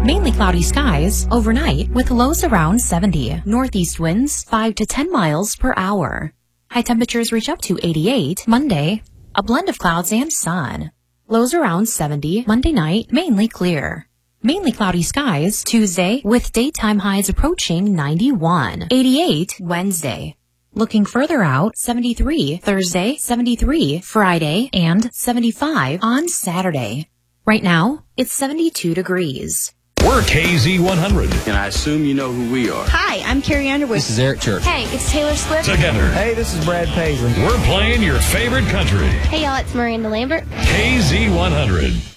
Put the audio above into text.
Mainly cloudy skies overnight with lows around 70. Northeast winds 5 to 10 miles per hour. High temperatures reach up to 88 Monday. A blend of clouds and sun. Lows around 70 Monday night, mainly clear. Mainly cloudy skies Tuesday with daytime highs approaching 91. 88 Wednesday. Looking further out, 73 Thursday, 73 Friday, and 75 on Saturday. Right now, it's 72 degrees. We're KZ100. And I assume you know who we are. Hi, I'm Carrie Underwood. This is Eric Church. Hey, it's Taylor Swift. Together. Hey, this is Brad Paisley. We're playing your favorite country. Hey, y'all, it's Miranda Lambert. KZ100.